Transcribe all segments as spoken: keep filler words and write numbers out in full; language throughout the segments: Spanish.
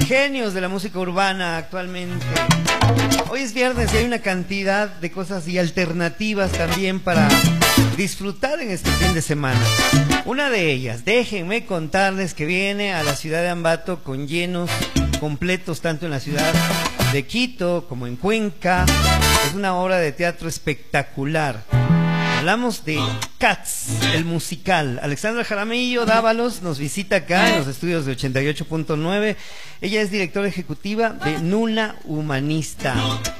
genios de la música urbana actualmente. Hoy es viernes y hay una cantidad de cosas y alternativas también para disfrutar en este fin de semana. Una de ellas, déjenme contarles que viene a la ciudad de Ambato con llenos completos tanto en la ciudad de Quito como en Cuenca. Es una obra de teatro espectacular. Hablamos de Cats, el musical. Alexandra Jaramillo Dávalos nos visita acá en los estudios de ochenta y ocho punto nueve. Ella es directora ejecutiva de Nula Humanista.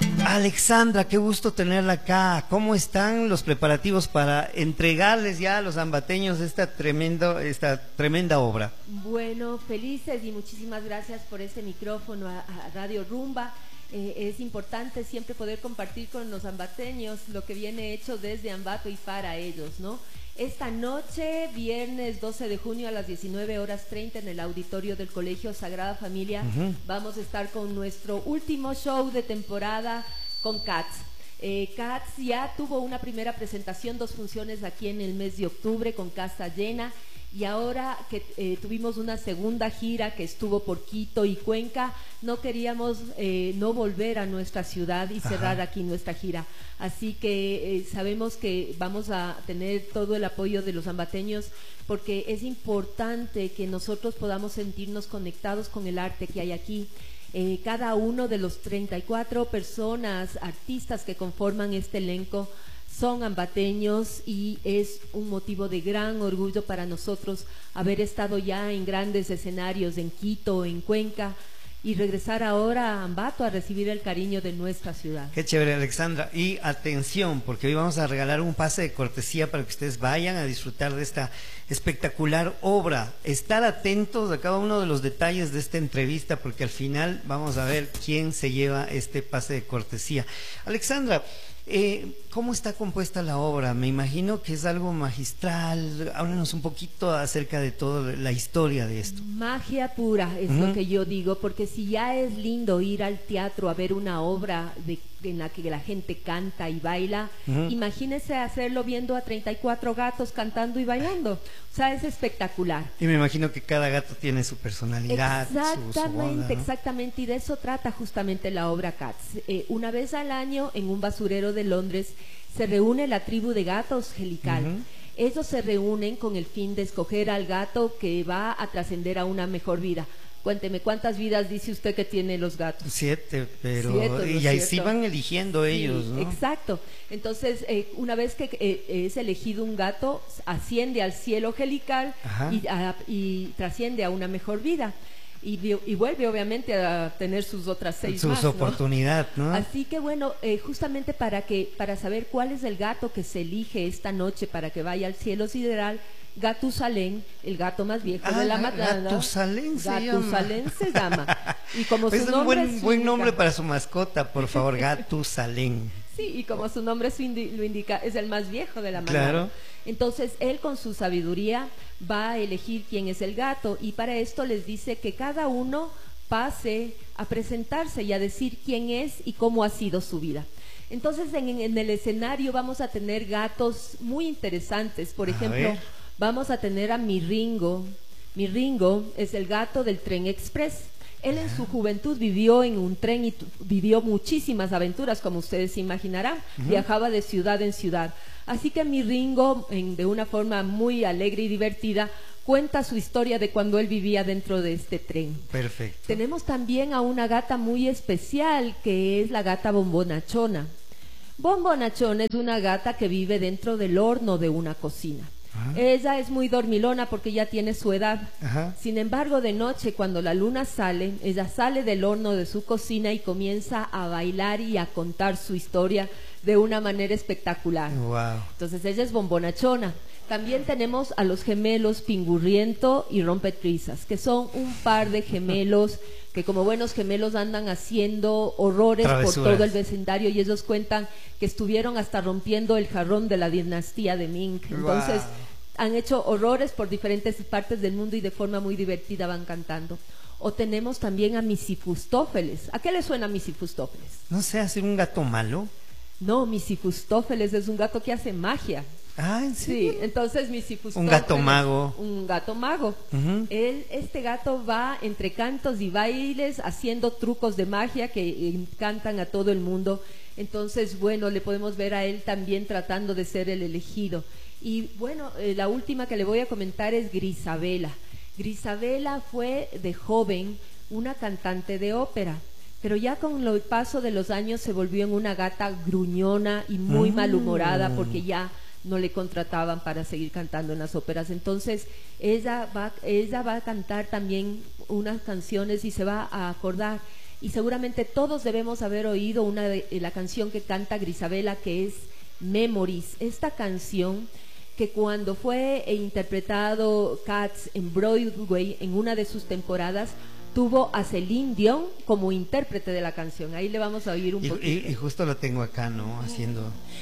Alexandra, qué gusto tenerla acá. ¿Cómo están los preparativos para entregarles ya a los ambateños esta, tremendo, esta tremenda obra? Bueno, felices y muchísimas gracias por este micrófono a, a Radio Rumba. Eh, es importante siempre poder compartir con los ambateños lo que viene hecho desde Ambato y para ellos, ¿no? Esta noche, viernes doce de junio a las diecinueve horas treinta en el auditorio del Colegio Sagrada Familia, uh-huh. vamos a estar con nuestro último show de temporada con Cats. Eh, Cats ya tuvo una primera presentación, dos funciones aquí en el mes de octubre con casa llena. Y ahora que eh, tuvimos una segunda gira que estuvo por Quito y Cuenca, no queríamos eh, no volver a nuestra ciudad y cerrar Ajá. aquí nuestra gira. Así que eh, sabemos que vamos a tener todo el apoyo de los ambateños, porque es importante que nosotros podamos sentirnos conectados con el arte que hay aquí. Eh, cada uno de los treinta y cuatro personas, artistas que conforman este elenco, son ambateños y es un motivo de gran orgullo para nosotros haber estado ya en grandes escenarios en Quito, en Cuenca, y regresar ahora a Ambato a recibir el cariño de nuestra ciudad. Qué chévere, Alexandra. Y atención, porque hoy vamos a regalar un pase de cortesía para que ustedes vayan a disfrutar de esta espectacular obra. Estar atentos a cada uno de los detalles de esta entrevista, porque al final vamos a ver quién se lleva este pase de cortesía. Alexandra, Eh, ¿cómo está compuesta la obra? Me imagino que es algo magistral. Háblanos un poquito acerca de toda la historia de esto. Magia pura es uh-huh. lo que yo digo, porque si ya es lindo ir al teatro a ver una obra de, en la que la gente canta y baila, uh-huh. imagínese hacerlo viendo a treinta y cuatro gatos cantando y bailando. O sea, es espectacular. Y me imagino que cada gato tiene su personalidad. Exactamente, su, su onda, ¿no? exactamente. Y de eso trata justamente la obra Cats. Eh, una vez al año, en un basurero de Londres, se reúne la tribu de gatos Helical. Uh-huh. Ellos se reúnen con el fin de escoger al gato que va a trascender a una mejor vida. Cuénteme, ¿cuántas vidas dice usted que tienen los gatos? Siete, pero Siete, y ahí sí van eligiendo sí, ellos, ¿no? Exacto. Entonces, eh, una vez que eh, es elegido un gato, asciende al cielo Helical y, a, y trasciende a una mejor vida. Y, y vuelve obviamente a tener sus otras seis sus más, ¿no? oportunidad, ¿no? Así que bueno, eh, justamente para que para saber cuál es el gato que se elige esta noche para que vaya al cielo sideral, Gatusalén, el gato más viejo ah, de la manada. Gatusalén se Gatusalén llama. se llama. Y como es su un nombre buen, buen nombre para su mascota, por favor, Gatusalén. Sí, y como su nombre lo indica, es el más viejo de la manada. Claro. Entonces, él con su sabiduría va a elegir quién es el gato, y para esto les dice que cada uno pase a presentarse y a decir quién es y cómo ha sido su vida. Entonces, en, en el escenario vamos a tener gatos muy interesantes. Por ejemplo, vamos a tener a Mirringo. Mirringo es el gato del tren express. Él en su juventud vivió en un tren y vivió muchísimas aventuras, como ustedes se imaginarán. Uh-huh. Viajaba de ciudad en ciudad. Así que Mirringo, en, de una forma muy alegre y divertida, cuenta su historia de cuando él vivía dentro de este tren. Perfecto. Tenemos también a una gata muy especial, que es la gata Bombonachona. Bombonachona es una gata que vive dentro del horno de una cocina. Ajá. Ella es muy dormilona porque ya tiene su edad. Ajá. Sin embargo, de noche, cuando la luna sale, ella sale del horno de su cocina y comienza a bailar y a contar su historia de una manera espectacular. Wow. Entonces ella es Bombonachona. También tenemos a los gemelos Pingurriento y Rompetrizas, que son un par de gemelos que como buenos gemelos andan haciendo horrores Travesuras. por todo el vecindario, y ellos cuentan que estuvieron hasta rompiendo el jarrón de la dinastía de Ming. Entonces wow. han hecho horrores por diferentes partes del mundo y de forma muy divertida van cantando. O tenemos también a Misifustófeles. ¿A qué le suena Misifustófeles? No sé, ¿hacer un gato malo? No, Misifustófeles es un gato que hace magia. Ah, ¿en serio? Sí, entonces Misifustófeles, un gato mago. Un gato mago. Uh-huh. Él, este gato va entre cantos y bailes haciendo trucos de magia que encantan a todo el mundo. Entonces, bueno, le podemos ver a él también tratando de ser el elegido. Y bueno, eh, la última que le voy a comentar es Grisabela. Grisabela fue de joven una cantante de ópera, pero ya con el paso de los años se volvió en una gata gruñona y muy mm. malhumorada porque ya no le contrataban para seguir cantando en las óperas. Entonces ella va, ella va a cantar también unas canciones y se va a acordar, y seguramente todos debemos haber oído una de, la canción que canta Grisabela, que es Memories. Esta canción, que cuando fue interpretado Cats en Broadway en una de sus temporadas, tuvo a Celine Dion como intérprete de la canción. Ahí le vamos a oír un y, poquito. Y, y justo lo tengo acá, ¿no? Haciendo...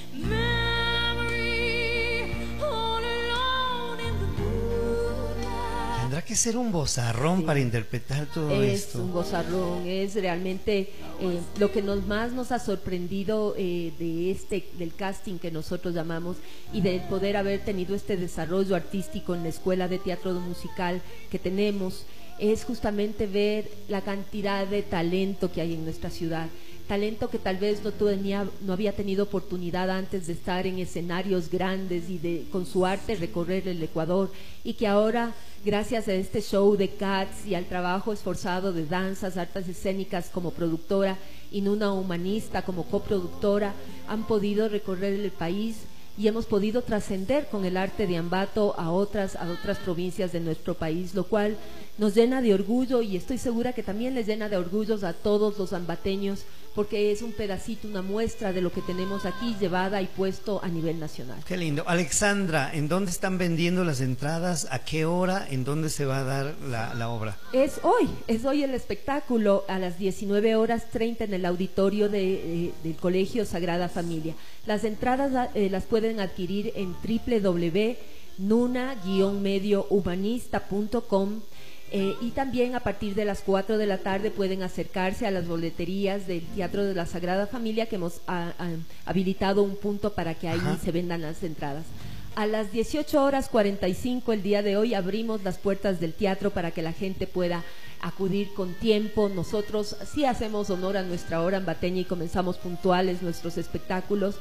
Tendrá que ser un vozarrón, sí, para interpretar todo es esto. Es un vozarrón, es realmente eh, lo que nos más nos ha sorprendido eh, de este, del casting que nosotros llamamos, y del poder haber tenido este desarrollo artístico en la escuela de teatro musical que tenemos, es justamente ver la cantidad de talento que hay en nuestra ciudad. Talento que tal vez no, tenía, no había tenido oportunidad antes de estar en escenarios grandes y de con su arte recorrer el Ecuador, y que ahora, gracias a este show de Cats y al trabajo esforzado de Danzas, Artes Escénicas como productora y Nuna Humanista como coproductora, han podido recorrer el país y hemos podido trascender con el arte de Ambato a otras, a otras provincias de nuestro país, lo cual nos llena de orgullo, y estoy segura que también les llena de orgullos a todos los ambateños, porque es un pedacito, una muestra de lo que tenemos aquí llevada y puesto a nivel nacional. Qué lindo. Alexandra, ¿en dónde están vendiendo las entradas? ¿A qué hora? ¿En dónde se va a dar la, la obra? Es hoy, es hoy el espectáculo a las diecinueve horas treinta en el auditorio de, eh, del Colegio Sagrada Familia. Las entradas eh, las pueden adquirir en doble u doble u doble u punto nuna guion medio humanista punto com. Eh, y también a partir de las cuatro de la tarde pueden acercarse a las boleterías del Teatro de la Sagrada Familia, que hemos a, a, habilitado un punto para que ahí Ajá. se vendan las entradas. A las dieciocho horas cuarenta y cinco el día de hoy abrimos las puertas del teatro para que la gente pueda acudir con tiempo. Nosotros sí hacemos honor a nuestra hora ambateña y comenzamos puntuales nuestros espectáculos.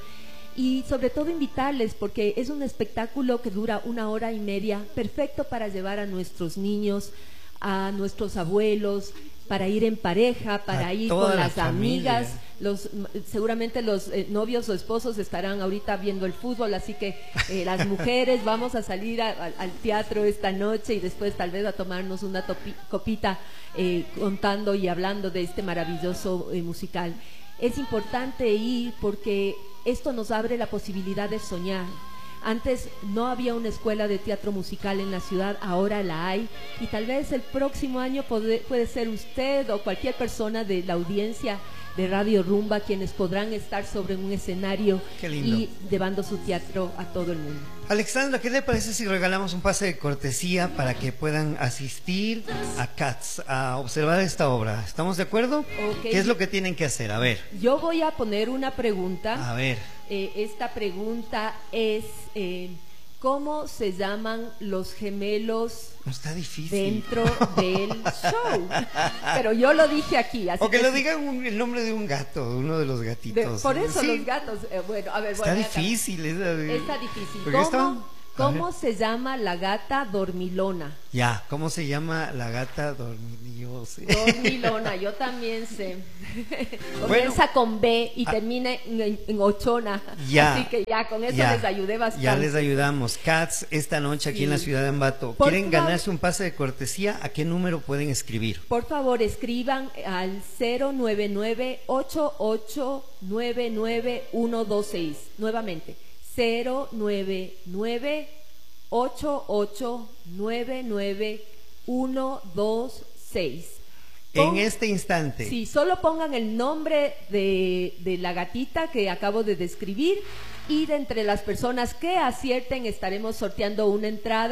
Y sobre todo invitarles, porque es un espectáculo que dura una hora y media, perfecto para llevar a nuestros niños, a nuestros abuelos, para ir en pareja, para a ir con las familia. amigas. Los, seguramente los eh, novios o esposos estarán ahorita viendo el fútbol, así que eh, las mujeres vamos a salir a, a, al teatro esta noche y después tal vez a tomarnos una topi, copita eh, contando y hablando de este maravilloso eh, musical. Es importante ir porque esto nos abre la posibilidad de soñar. Antes no había una escuela de teatro musical en la ciudad, ahora la hay, y tal vez el próximo año puede, puede ser usted o cualquier persona de la audiencia de Radio Rumba quienes podrán estar sobre un escenario y llevando su teatro a todo el mundo. Alexandra, ¿qué le parece si regalamos un pase de cortesía para que puedan asistir a Cats, a observar esta obra? ¿Estamos de acuerdo? Okay. ¿Qué es lo que tienen que hacer? A ver. Yo voy a poner una pregunta. A ver. Eh, esta pregunta es... Eh, ¿cómo se llaman los gemelos no está difícil. dentro del show? Pero yo lo dije aquí. Así o que, que lo digan un, el nombre de un gato, uno de los gatitos. De, por eso sí. los gatos. Eh, bueno, a ver, está bueno, difícil. Esa de... Está difícil. ¿Por qué ¿Cómo, ¿cómo se llama la gata dormilona? Ya, ¿cómo se llama la gata dormilona? Dormilona, yo también sé. Comienza bueno, con B y a, termina en, en ochona. Ya, así que ya, con eso ya, les ayudé bastante. Ya les ayudamos. Cats, esta noche aquí sí. en la ciudad de Ambato. Por ¿Quieren favor, ganarse un pase de cortesía? ¿A qué número pueden escribir? Por favor, escriban al cero nueve nueve, ocho ocho nueve nueve uno dos seis. Nuevamente, cero nueve nueve, ocho ocho nueve nueve uno dos seis. En este instante. Sí, solo pongan el nombre de, de la gatita que acabo de describir, y de entre las personas que acierten estaremos sorteando una entrada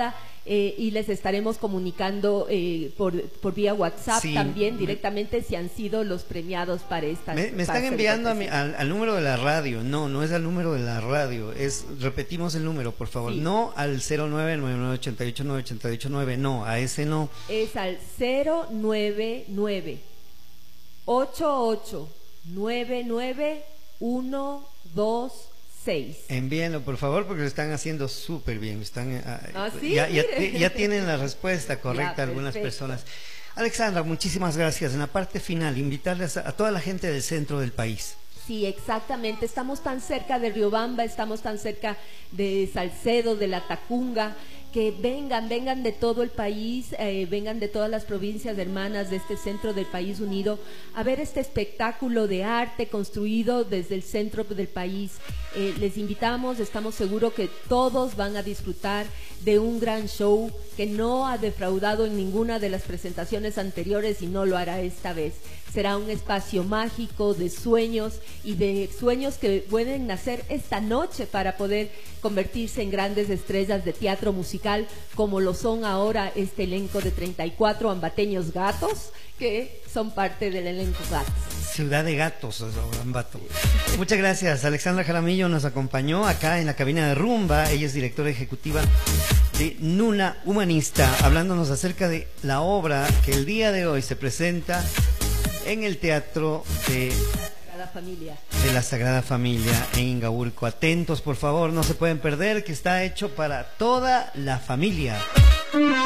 eh, y les estaremos comunicando eh, por, por vía WhatsApp sí. también directamente si han sido los premiados para esta. Me, me están enviando a mi, al, al número de la radio. No, no es al número de la radio. Es, repetimos el número, por favor. Sí. No al cero nueve nueve nueve ocho ocho nueve ocho ocho nueve, no, a ese no. Es al cero nueve nueve ocho ocho nueve nueve uno dos seis. Envíenlo, por favor, porque lo están haciendo súper bien. Están, uh, ¿Ah, sí? ya, ya, ya tienen la respuesta correcta ya, algunas personas. Alexandra, muchísimas gracias. En la parte final, invitarles a, a toda la gente del centro del país. Sí, exactamente. Estamos tan cerca de Riobamba, estamos tan cerca de Salcedo, de La Tacunga, que vengan, vengan de todo el país, eh, vengan de todas las provincias hermanas de este centro del país unido a ver este espectáculo de arte construido desde el centro del país. Eh, les invitamos, estamos seguros que todos van a disfrutar de un gran show que no ha defraudado en ninguna de las presentaciones anteriores y no lo hará esta vez. Será un espacio mágico de sueños y de sueños que pueden nacer esta noche para poder convertirse en grandes estrellas de teatro musical, como lo son ahora este elenco de treinta y cuatro ambateños gatos que son parte del elenco Gatos. Ciudad de Gatos, Ambato. Muchas gracias. Alexandra Jaramillo nos acompañó acá en la cabina de Rumba. Ella es directora ejecutiva de Nuna Humanista, hablándonos acerca de la obra que el día de hoy se presenta en el Teatro de la Familia. de la Sagrada Familia en Ingaurco. Atentos, por favor, no se pueden perder, que está hecho para toda la familia.